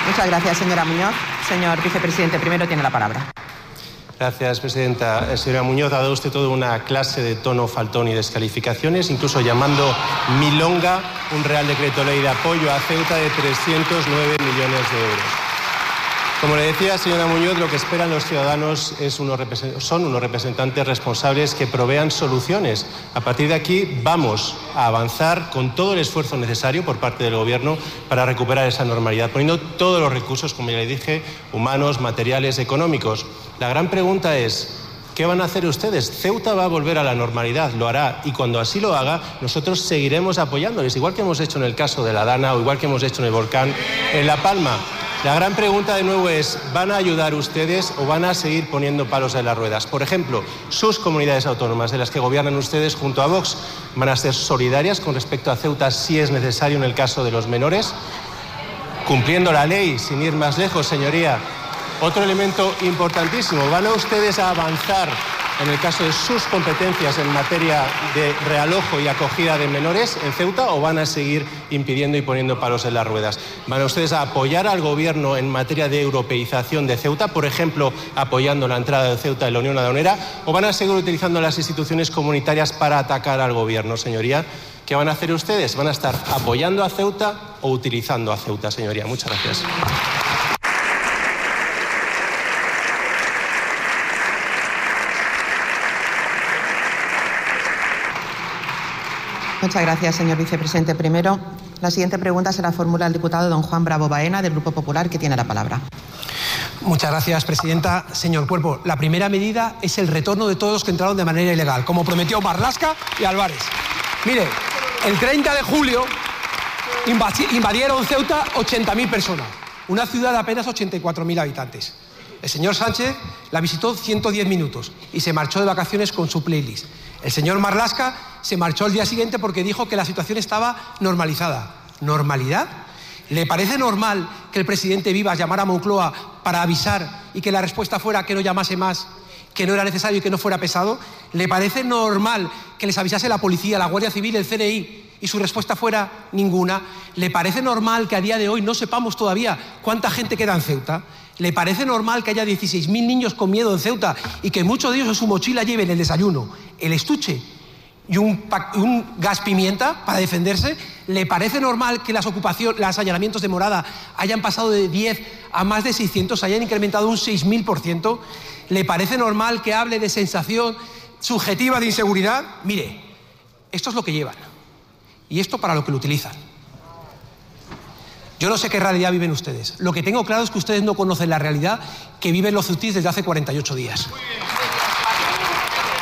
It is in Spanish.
Muchas gracias, señora Muñoz. Señor vicepresidente primero tiene la palabra. Gracias, presidenta. Señora Muñoz, ha dado usted toda una clase de tono faltón y descalificaciones, incluso llamando milonga un Real Decreto Ley de apoyo a Ceuta de 309 millones de euros. Como le decía, señora Muñoz, lo que esperan los ciudadanos son unos representantes responsables que provean soluciones. A partir de aquí vamos a avanzar con todo el esfuerzo necesario por parte del Gobierno para recuperar esa normalidad, poniendo todos los recursos, como ya le dije, humanos, materiales, económicos. La gran pregunta es, ¿qué van a hacer ustedes? Ceuta va a volver a la normalidad, lo hará, y cuando así lo haga, nosotros seguiremos apoyándoles, igual que hemos hecho en el caso de la Dana o igual que hemos hecho en el volcán en La Palma. La gran pregunta de nuevo es, ¿van a ayudar ustedes o van a seguir poniendo palos en las ruedas? Por ejemplo, sus comunidades autónomas, de las que gobiernan ustedes junto a Vox, ¿van a ser solidarias con respecto a Ceuta si es necesario en el caso de los menores? Cumpliendo la ley, sin ir más lejos, señoría. Otro elemento importantísimo, ¿van a ustedes a avanzar en el caso de sus competencias en materia de realojo y acogida de menores en Ceuta o van a seguir impidiendo y poniendo palos en las ruedas? ¿Van a ustedes a apoyar al Gobierno en materia de europeización de Ceuta, por ejemplo, apoyando la entrada de Ceuta en la Unión Aduanera, o van a seguir utilizando las instituciones comunitarias para atacar al Gobierno, señoría? ¿Qué van a hacer ustedes? ¿Van a estar apoyando a Ceuta o utilizando a Ceuta, señoría? Muchas gracias. Muchas gracias, señor vicepresidente primero. La siguiente pregunta se la formula el diputado don Juan Bravo Baena, del Grupo Popular, que tiene la palabra. Muchas gracias, presidenta. Señor Cuerpo, la primera medida es el retorno de todos los que entraron de manera ilegal, como prometió Marlaska y Álvarez. Mire, el 30 de julio invadieron Ceuta 80.000 personas, una ciudad de apenas 84.000 habitantes. El señor Sánchez la visitó 110 minutos y se marchó de vacaciones con su playlist. El señor Marlaska se marchó al día siguiente porque dijo que la situación estaba normalizada. ¿Normalidad? ¿Le parece normal que el presidente Vivas llamara a Moncloa para avisar y que la respuesta fuera que no llamase más, que no era necesario y que no fuera pesado? ¿Le parece normal que les avisase la policía, la Guardia Civil, el CNI y su respuesta fuera ninguna? ¿Le parece normal que a día de hoy no sepamos todavía cuánta gente queda en Ceuta? ¿Le parece normal que haya 16.000 niños con miedo en Ceuta y que muchos de ellos en su mochila lleven el desayuno, el estuche y un gas pimienta para defenderse? ¿Le parece normal que los allanamientos de morada hayan pasado de 10 a más de 600, hayan incrementado un 6.000%? ¿Le parece normal que hable de sensación subjetiva de inseguridad? Mire, esto es lo que llevan y esto para lo que lo utilizan. Yo no sé qué realidad viven ustedes. Lo que tengo claro es que ustedes no conocen la realidad que viven los ceutíes desde hace 48 días.